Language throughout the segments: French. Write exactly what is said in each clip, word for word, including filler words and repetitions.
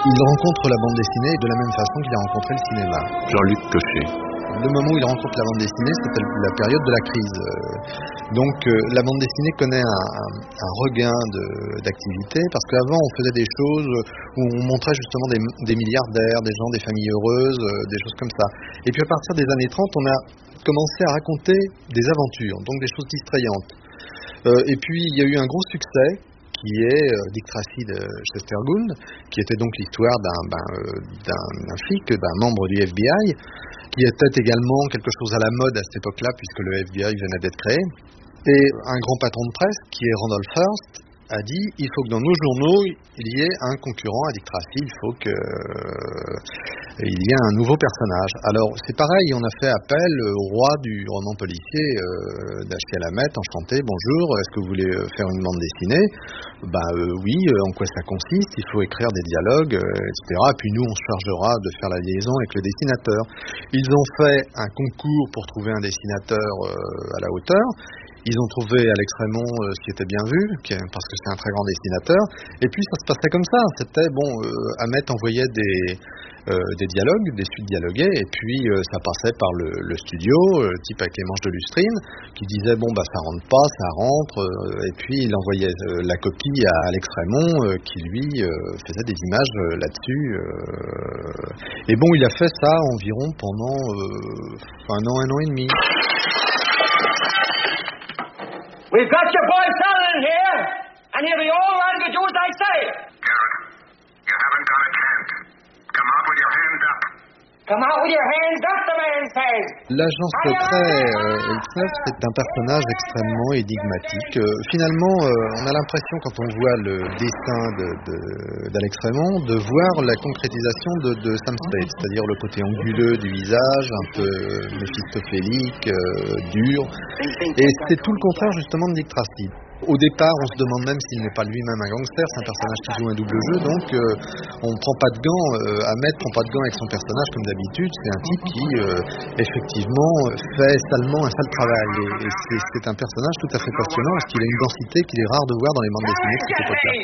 Il rencontre la bande dessinée de la même façon qu'il a rencontré le cinéma. Jean-Luc Cochet. Le moment où il rencontre la bande dessinée, c'était la période de la crise. Donc euh, la bande dessinée connaît un, un, un regain de, d'activité, parce qu'avant on faisait des choses où on montrait justement des, des milliardaires, des gens, des familles heureuses, euh, des choses comme ça. Et puis à partir des années trente, on a commencé à raconter des aventures, donc des choses distrayantes. Euh, et puis il y a eu un gros succès, qui est euh, Dick Tracy de Chester Gould, qui était donc l'histoire d'un, ben, euh, d'un, d'un flic, d'un membre du F B I, qui était également quelque chose à la mode à cette époque-là, puisque le F B I venait d'être créé. Et un grand patron de presse, qui est Randolph Hearst, a dit il faut que dans nos journaux, il y ait un concurrent à Dick Tracy, il faut qu'il euh, y ait un nouveau personnage. Alors c'est pareil, on a fait appel au roi du roman policier, euh, Dashiell Hammett, enchanté, bonjour, est-ce que vous voulez faire une bande dessinée? Ben euh, oui, euh, en quoi ça consiste? Il faut écrire des dialogues, euh, et cetera. Et puis nous, on se chargera de faire la liaison avec le dessinateur. Ils ont fait un concours pour trouver un dessinateur euh, à la hauteur. Ils ont trouvé Alex Raymond, euh, ce qui était bien vu, qui, parce que c'est un très grand dessinateur. Et puis ça se passait comme ça. C'était bon, euh, Hammett envoyait des, euh, des dialogues, des suites dialoguées, et puis euh, ça passait par le, le studio, euh, type avec les manches de lustrine, qui disait bon bah ça rentre pas, ça rentre, euh, et puis il envoyait euh, la copie à Alex Raymond, euh, qui lui euh, faisait des images euh, là-dessus. Euh, et bon, il a fait ça environ pendant euh, un an, un an et demi. We've got your boy Fallon here, and he'll be all right if you do as I say. Garrett, you haven't got a chance. Come out with your hands up. Come out with your hands up, the man says. L'agent secret euh, X neuf, c'est un personnage extrêmement énigmatique. Euh, finalement, euh, on a l'impression, quand on voit le dessin de, de, d'Alex Raymond, de voir la concrétisation de, de Sam Spade, c'est-à-dire le côté anguleux du visage, un peu méphistophélique, euh, dur. Et c'est tout le contraire justement de Dick Tracy. Au départ, on se demande même s'il n'est pas lui-même un gangster, c'est un personnage qui joue un double jeu, donc euh, on ne prend pas de gants, euh, Hammett ne prend pas de gants avec son personnage comme d'habitude, c'est un type qui, euh, effectivement, fait salement un sale travail, et, et c'est, c'est un personnage tout à fait passionnant, parce qu'il a une densité qu'il est rare de voir dans les bandes dessinées de cette époque-là.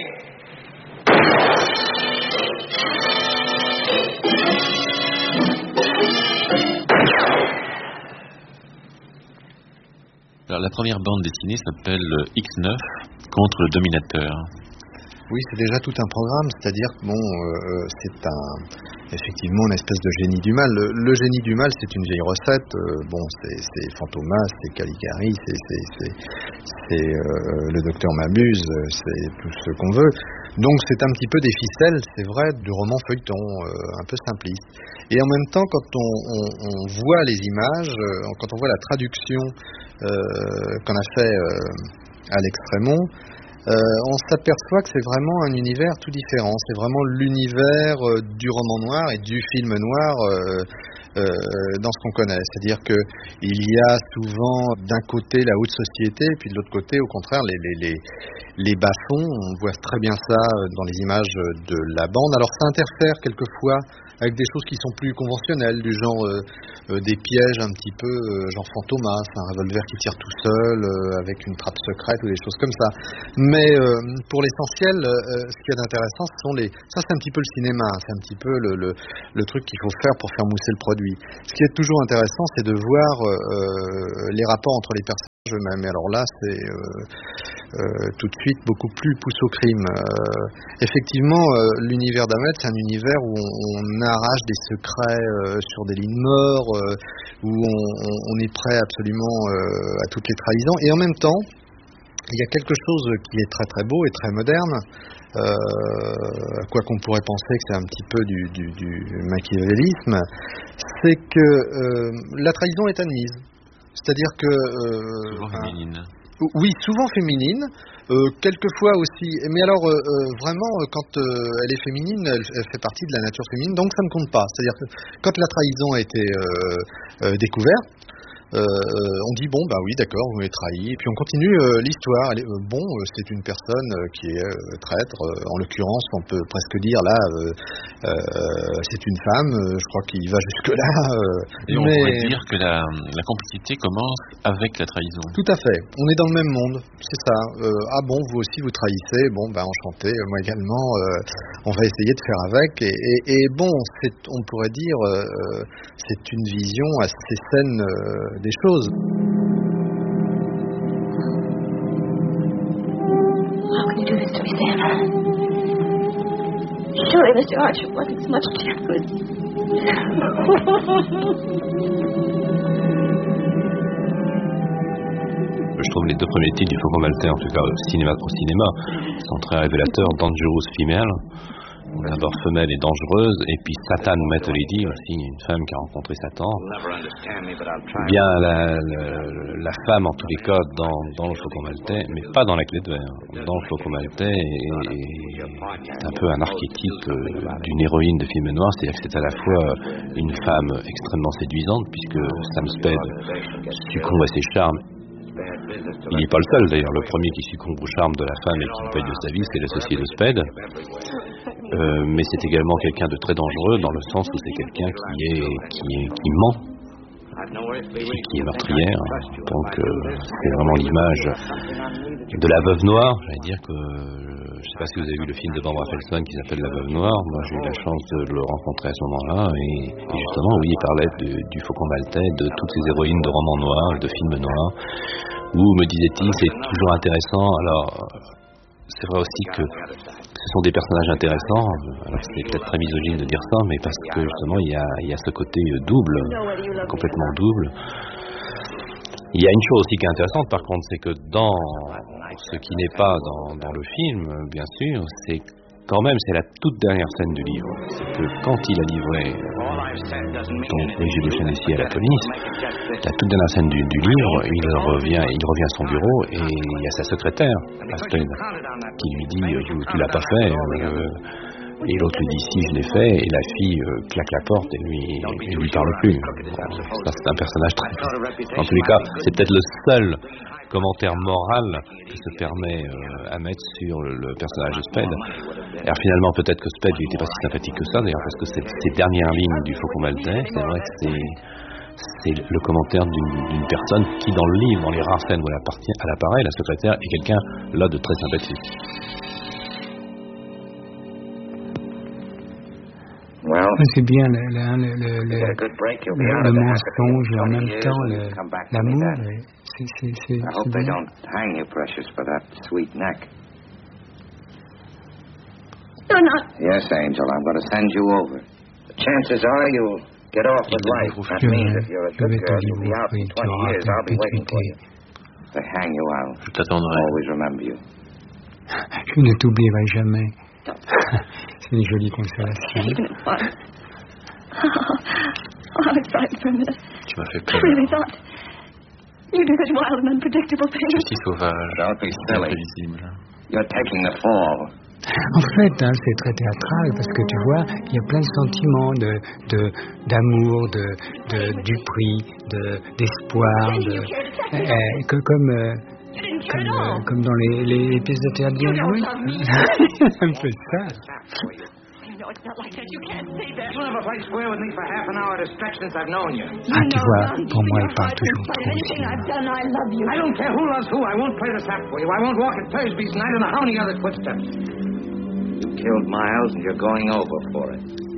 Alors, la première bande dessinée s'appelle X neuf contre le Dominateur. Oui, c'est déjà tout un programme, c'est-à-dire que bon, euh, c'est un, effectivement une espèce de génie du mal. Le, le génie du mal, c'est une vieille recette. Euh, bon, c'est, c'est Fantomas, c'est Caligari, c'est, c'est, c'est, c'est euh, le docteur Mabuse, c'est tout ce qu'on veut. Donc c'est un petit peu des ficelles, c'est vrai, du roman feuilleton, euh, un peu simpliste. Et en même temps, quand on, on, on voit les images, euh, quand on voit la traduction euh, qu'en a fait euh, Alex Raymond, Euh, on s'aperçoit que c'est vraiment un univers tout différent. C'est vraiment l'univers euh, du roman noir et du film noir euh, euh, dans ce qu'on connaît. C'est-à-dire que il y a souvent d'un côté la haute société, et puis de l'autre côté, au contraire, les, les, les, les bas-fonds. On voit très bien ça dans les images de la bande. Alors ça interfère quelquefois avec des choses qui sont plus conventionnelles, du genre euh, euh, des pièges un petit peu euh, genre Fantomas, un revolver qui tire tout seul, euh, avec une trappe secrète ou des choses comme ça. Mais euh, pour l'essentiel, euh, ce qu'il y a d'intéressant, ce sont les... ça c'est un petit peu le cinéma, c'est un petit peu le, le, le truc qu'il faut faire pour faire mousser le produit. Ce qui est toujours intéressant, c'est de voir euh, les rapports entre les personnages eux-mêmes. Et alors là, c'est euh, euh, tout de suite beaucoup plus pousse au crime. Euh, effectivement, euh, l'univers d'Hammett, c'est un univers où on, on arrache des secrets euh, sur des lignes morts, euh, où on, on, on est prêt absolument euh, à toutes les trahisons. Et en même temps, il y a quelque chose qui est très très beau et très moderne, euh, quoi qu'on pourrait penser que c'est un petit peu du, du, du machiavélisme, c'est que euh, la trahison est admise. C'est-à-dire que... Euh, souvent féminine. Euh, oui, souvent féminine, euh, quelquefois aussi. Mais alors, euh, vraiment, quand euh, elle est féminine, elle, elle fait partie de la nature féminine, donc ça ne compte pas. C'est-à-dire que quand la trahison a été euh, euh, découverte, Euh, on dit bon bah oui d'accord vous m'avez trahi et puis on continue euh, l'histoire. Elle est, euh, bon euh, c'est une personne euh, qui est euh, traître euh, en l'occurrence on peut presque dire là euh, euh, c'est une femme euh, je crois qu'il va jusque là euh, et on mais... pourrait dire que la, la complicité commence avec la trahison. Tout à fait, on est dans le même monde, c'est ça. Euh, ah bon vous aussi vous trahissez, bon bah enchanté, moi également euh, on va essayer de faire avec et, et, et bon c'est, on pourrait dire euh, c'est une vision assez saine euh, des choses. How can you do this to me, Sam? Surely Mister Archer wasn't so much good. Je trouve les deux premiers titres du Faucon Maltais, en tout cas au cinéma, au cinéma sont très révélateurs. Dangerous Female, d'abord femelle et dangereuse, et puis Satan Met a Lady, aussi une femme qui a rencontré Satan. Ou bien la, la, la femme, en tous les cas, dans, dans le Faucon Maltais, mais pas dans La Clé de Verre. Dans le Faucon Maltais, est, est un peu un archétype d'une héroïne de film noir, c'est-à-dire que c'est à la fois une femme extrêmement séduisante, puisque Sam Spade succombe à ses charmes. Il n'est pas le seul d'ailleurs, le premier qui succombe au charme de la femme et qui le paye de sa vie, c'est l'associé de Spade. Euh, mais c'est également quelqu'un de très dangereux dans le sens où c'est quelqu'un qui est qui est qui ment et qui est meurtrière. Donc euh, c'est vraiment l'image de la veuve noire. J'allais dire que euh, je ne sais pas si vous avez vu le film de Barbara Felsman qui s'appelle La Veuve Noire. Moi j'ai eu la chance de le rencontrer à ce moment-là et, et justement oui il parlait de, du Faucon Maltais, de toutes ces héroïnes de romans noirs, de films noirs. Où me disait-il c'est toujours intéressant. Alors c'est vrai aussi que ce sont des personnages intéressants, alors c'est peut-être très misogyne de dire ça, mais parce que justement il y a, il y a ce côté double, complètement double. Il y a une chose aussi qui est intéressante par contre, c'est que dans ce qui n'est pas dans, dans le film, bien sûr, c'est quand même c'est la toute dernière scène du livre. C'est que quand il a livré donc Brigitte de Chanessy à la police, la toute dernière scène du, du livre, il revient, il revient à son bureau et il y a sa secrétaire, Aspen, qui lui dit tu, tu l'as pas fait. Euh, et l'autre lui dit si je l'ai fait et la fille euh, claque la porte et lui et lui parle plus. Bon, ça c'est un personnage très. En tous les cas, c'est peut-être le seul commentaire moral qui se permet euh, à mettre sur le, le personnage de Spade. Alors finalement peut-être que Spade n'était pas si sympathique que ça d'ailleurs parce que c'est ces dernières lignes du Faucon Maltais, c'est vrai que c'est c'est le commentaire d'une, d'une personne qui dans le livre, dans les rares scènes où elle appartient à l'appareil, la secrétaire est quelqu'un là de très sympathique. C'est bien le, le, le, le, le, le mensonge et en même temps le, l'amour. C'est, c'est, c'est, I hope c'est they bien. don't hang you, precious, for that sweet neck. You're not. Yes, Angel, I'm going to send you over. The chances are you'll get off with life. That Je means vais, if you're a je good vais te girl, you'll be out livrer, in tu twenty auras years. I'll be waiting for you. perpétuité. If they hang you out, Je t'attendrai. always remember you. Je ne t'oublierai jamais. C'est une jolie consolation. Even in fun. Oh, I was frightened for a minute. Tu m'as fait I peur. really thought you do such wild and unpredictable Tu es things. si sauvage, Don't be si silly. imprévisible. You're taking the fall. En fait, hein, c'est très théâtral parce que tu vois, il y a plein de sentiments de, de, d'amour, de, de, du prix, de, d'espoir, de, euh, que, comme, euh, comme, euh, comme dans les, les pièces de théâtre bien jouées. Un peu ça. No, it's not like that. You can't say that. You never played square with me for half an hour at a stretch since I've known you. Ah, tu vois, pour moi, il parle toujours trop au Anything cinéma. I've done, I love you. I don't care who loves who. I won't play the sap for you. I won't walk at Thursby's, and I don't know how many other footsteps. You killed Miles, and you're going over for it.